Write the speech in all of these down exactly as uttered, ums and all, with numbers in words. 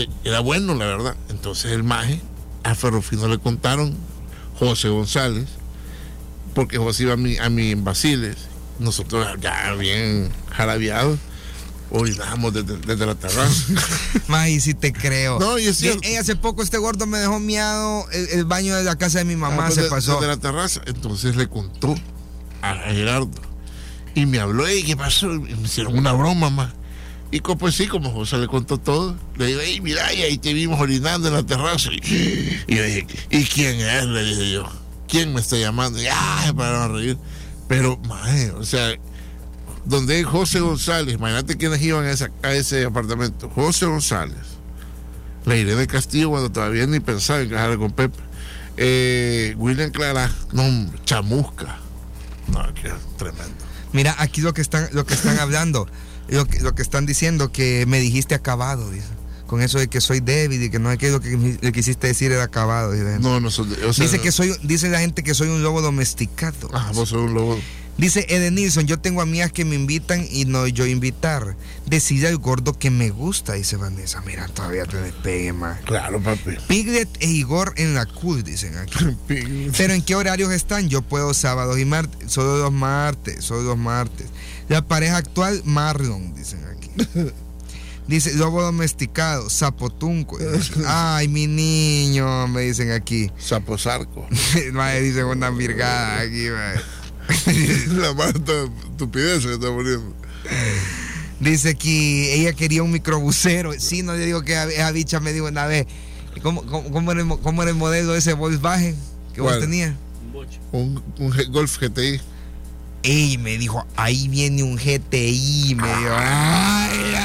era bueno, la verdad. Entonces el maje, a Ferrufino le contaron, José González, porque José iba a mi, a mi en Basiles, nosotros ya bien jarabeados, orinábamos desde, desde la terraza. May, sí te creo. No, y es cierto. Ey, hace poco este gordo me dejó miado el, el baño de la casa de mi mamá, ah, pues se de, pasó. Desde la terraza. Entonces le contó a Gerardo. Y me habló, ¿y qué pasó? Y me hicieron una broma más. Y como, pues sí, como José le contó todo, le digo, hey, mira, y ahí te vimos orinando en la terraza. Y, y yo dije, ¿y quién es? Le dije yo, ¿quién me está llamando? Y ay, para no reír. Pero, maje, o sea, donde es José González, imagínate quiénes iban a, esa, a ese apartamento. José González, la Irene Castillo, cuando todavía ni pensaba en casarle con Pepe. Eh, William Clara, no, Chamusca. No, que tremendo. Mira, aquí lo que están, lo que están hablando, lo que, lo que están diciendo, que me dijiste acabado, dice. Con eso de que soy débil y que no sé qué, lo que le quisiste decir era acabado. Dice. No, no soy, o sea, dice que soy, dice la gente que soy un lobo domesticado. Ah, vos sos un lobo. Dice Edenilson, yo tengo amigas que me invitan y no yo invitar. Decide al gordo que me gusta, dice Vanessa. Mira, todavía te despegue más. Claro, papi. Piglet e Igor en la cool, dicen aquí. Pero ¿en qué horarios están? Yo puedo sábados y martes. Solo los martes, solo los martes. La pareja actual, Marlon, dicen aquí. Dice, lobo domesticado, Zapotunco. Ay, mi niño, me dicen aquí. Zaposarco. Madre, dicen una virgada aquí, madre. La más estupidez que está poniendo. Dice aquí, ella quería un microbusero. Sí, no le digo que esa bicha me dijo una vez. ¿Cómo, cómo, cómo, era, el, ¿Cómo era el modelo de ese Volkswagen que vos tenías? Un, un Golf G T I. Ey, me dijo, ahí viene un G T I. Me dijo, ay, ay,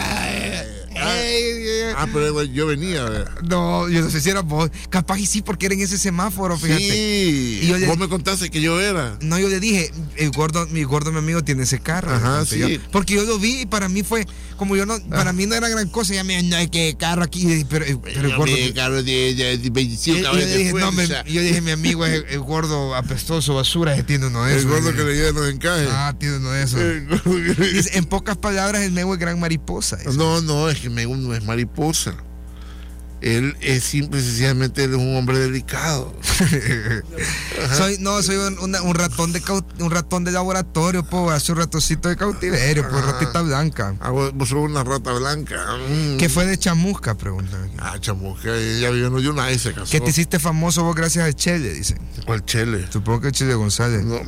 ay. Ah, pero yo venía, ¿verdad? No, yo no sé si era vos. Capaz y sí, porque era en ese semáforo, fíjate. Sí, y yo vos le, me contaste que yo era. No, yo le dije, el gordo, mi gordo, mi amigo, tiene ese carro. Ajá, sí. Yo, porque yo lo vi y para mí fue, como yo no, ah. para mí no era gran cosa. Ya me no hay que carro aquí, pero, pero el gordo. Mi carro de, de, de veinticinco caballos de fuerza. No, me, yo dije, mi amigo es el, el gordo apestoso, basura, que tiene uno de esos. El gordo que le lleva los encajes. Ah, tiene uno de esos. Dice, en pocas palabras, el Mego es gran mariposa. Eso. No, no, es que Mego no es mariposa. Él es simple y sencillamente él es un hombre delicado. soy, no, soy un, una, un ratón de un ratón de laboratorio, po, hace un ratoncito de cautiverio, pues ratita blanca. Ah, vos sos una rata blanca. Mm. ¿Qué fue de Chamusca? Preguntan. Ah, Chamusca, ella vivió en Uyunay y se casó. Que te hiciste famoso vos gracias al Chele, dicen. ¿Cuál Chele? Supongo que el Chele González. No.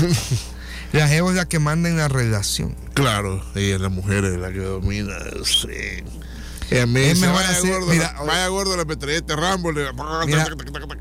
La jeva es la que manda en la relación. Claro, ella es la mujer, es la que domina. Sí. Ella me es dice, mejor vaya, hacer, gordo, mira, vaya gordo la metralleta Rambo. Le... Mira,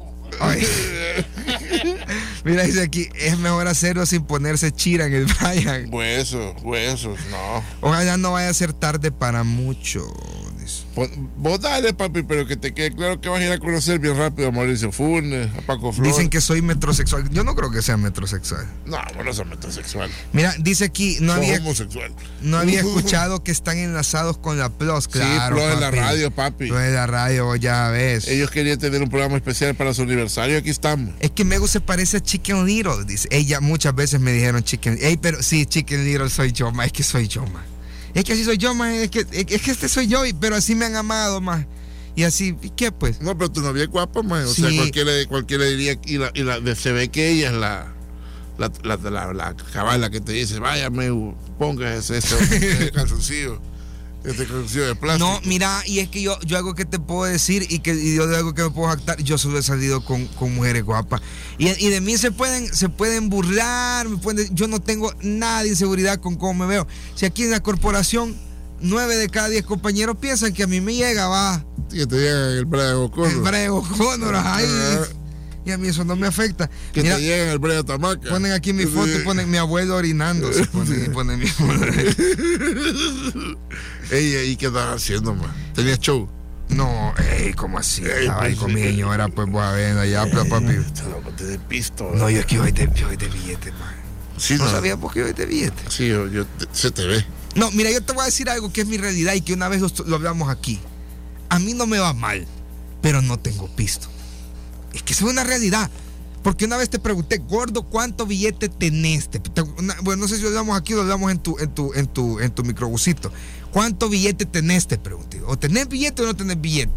mira, dice aquí, es mejor hacerlo sin ponerse chira en el Brian. Huesos, huesos, no. Ojalá no vaya a ser tarde para mucho. Pues, vos dale, papi, pero que te quede claro que vas a ir a conocer bien rápido a Mauricio Funes, a Paco Flores. Dicen que soy metrosexual. Yo no creo que sea metrosexual. No, vos no sos metrosexual. Mira, dice aquí, no sos había homosexual. No había escuchado que están enlazados con la Plus, claro. Sí, Plus papi. en la radio, papi. Plus en la radio, ya ves. Ellos querían tener un programa especial para su aniversario, aquí estamos. Es que Mego se parece a Chicken Little, dice. Ella muchas veces me dijeron Chicken. Ey, pero sí, Chicken Little soy yo, ma, es que soy yo, ma. Es que así soy yo, ma, es que, es que este soy yo, pero así me han amado, ma. Y así, ¿y qué pues? No, pero tu novia es guapa, ma. O sí. sea, cualquiera, cualquiera diría, y, la, y la, se ve que ella es la, la, la, la, la, la cabala que te dice, vaya, Mego, póngase ese, ese calzoncillo. Este calzoncillo de plástico. No, mira, y es que yo, yo algo que te puedo decir y que y yo de algo que me puedo jactar, yo solo he salido con, con mujeres guapas. Y, y de mí se pueden, se pueden burlar, me pueden, yo no tengo nada de inseguridad con cómo me veo. Si aquí en la corporación, nueve de cada diez compañeros piensan que a mí me llega, va. Que te llega el Brian O'Connor. El Brian O'Connor, ay. Y a mí eso no me afecta. Que mira, te llega el Brian Tamaca. Ponen aquí mi foto y ponen mi abuelo orinando. Se ponen, y ponen mi Ey, ¿y qué estás haciendo, man? ¿Tenías show? No, ey, ¿cómo así? Ey, Ay, pues, con mi señora, pues voy a ver allá, pero papi. Te de pisto. No, yo es que yo soy de, yo soy de billete, man. Sí, no, no sabía por qué yo soy de billete. Sí, yo, yo te, se te ve. No, mira, yo te voy a decir algo que es mi realidad y que una vez lo, lo hablamos aquí. A mí no me va mal, pero no tengo pisto. Es que eso es una realidad. Porque una vez te pregunté, gordo, ¿cuánto billete tenés? Te, te, una, bueno, no sé si lo hablamos aquí o lo hablamos en tu, en tu, en tu, en tu microbusito. ¿Cuánto billete tenés? Te pregunté. ¿O tenés billete o no tenés billete?